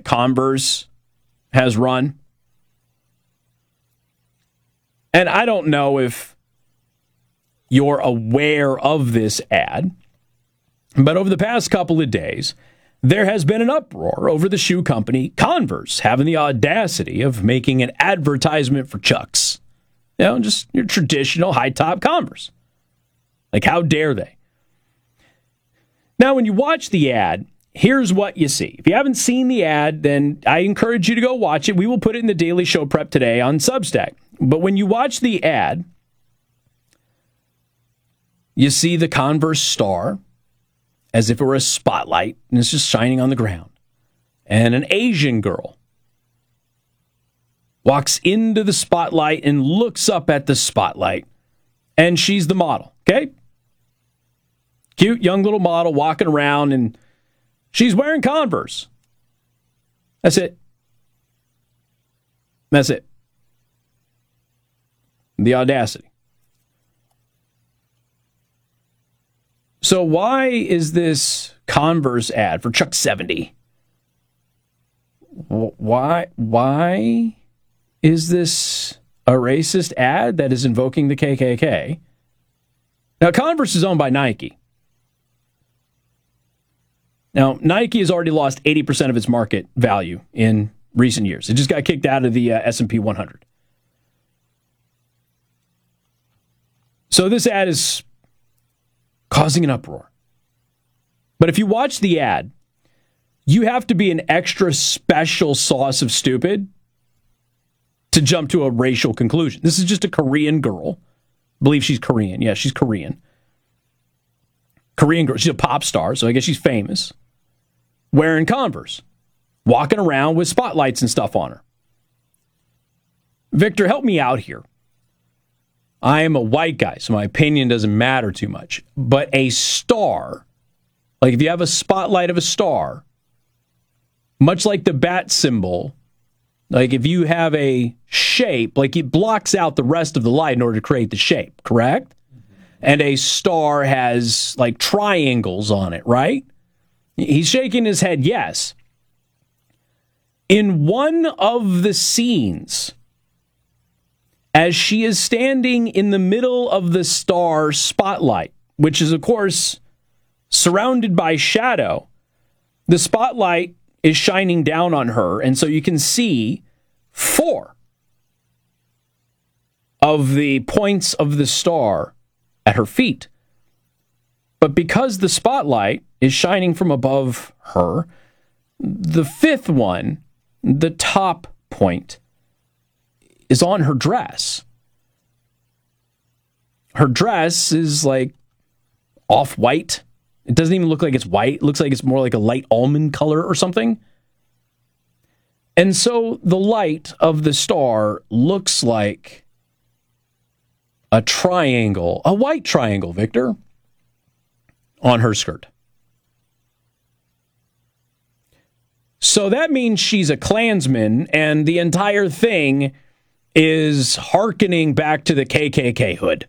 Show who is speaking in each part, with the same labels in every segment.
Speaker 1: Converse has run. And I don't know if you're aware of this ad, but over the past couple of days, there has been an uproar over the shoe company Converse having the audacity of making an advertisement for Chucks. You know, just your traditional high-top Converse. Like, how dare they? Now, when you watch the ad, here's what you see. If you haven't seen the ad, then I encourage you to go watch it. We will put it in the Daily Show Prep today on Substack. But when you watch the ad, you see the Converse star as if it were a spotlight, and it's just shining on the ground. And an Asian girl walks into the spotlight and looks up at the spotlight, and she's the model, okay? Cute young little model walking around, and she's wearing Converse. That's it. That's it. The audacity. So why is this Converse ad for Chuck 70? Why is this a racist ad that is invoking the KKK? Now, Converse is owned by Nike. Now, Nike has already lost 80% of its market value in recent years. It just got kicked out of the S&P 100. So this ad is causing an uproar. But if you watch the ad, you have to be an extra special sauce of stupid to jump to a racial conclusion. This is just a Korean girl. I believe she's Korean. Yeah, she's Korean. Korean girl. She's a pop star, so I guess she's famous. Wearing Converse. Walking around with spotlights and stuff on her. Victor, help me out here. I am a white guy, so my opinion doesn't matter too much. But a star, like if you have a spotlight of a star, much like the bat symbol, like if you have a shape, like it blocks out the rest of the light in order to create the shape, correct? And a star has like triangles on it, right? He's shaking his head, yes. In one of the scenes, as she is standing in the middle of the star spotlight, which is, of course, surrounded by shadow, the spotlight is shining down on her, and so you can see 4 of the points of the star at her feet. But because the spotlight is shining from above her, the 5th one, the top point, is on her dress. Her dress is like off-white. It doesn't even look like it's white. It looks like it's more like a light almond color or something. And so the light of the star looks like a triangle, a white triangle, Victor, on her skirt. So that means she's a Klansman, and the entire thing is hearkening back to the KKK hood.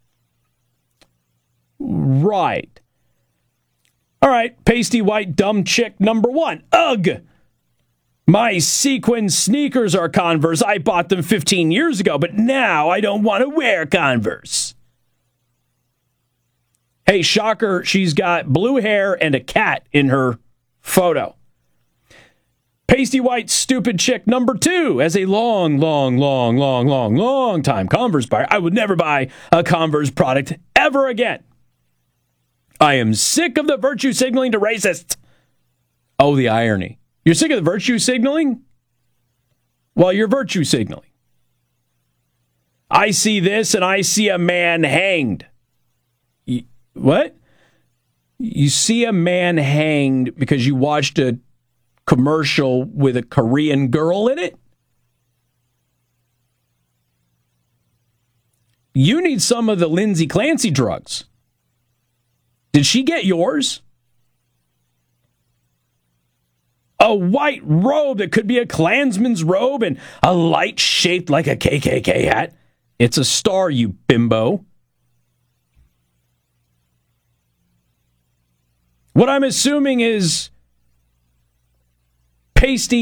Speaker 1: Right. All right, pasty white dumb chick number 1. Ugh! My sequin sneakers are Converse. I bought them 15 years ago, but now I don't want to wear Converse. Hey, shocker, she's got blue hair and a cat in her photo. Pasty white stupid chick number 2 as a long time Converse buyer. I would never buy a Converse product ever again. I am sick of the virtue signaling to racists. Oh, the irony. You're sick of the virtue signaling? Well, you're virtue signaling. I see this and I see a man hanged. What? You see a man hanged because you watched a commercial with a Korean girl in it? You need some of the Lindsay Clancy drugs. Did she get yours? A white robe that could be a Klansman's robe and a light shaped like a KKK hat. It's a star, you bimbo. What I'm assuming is pasty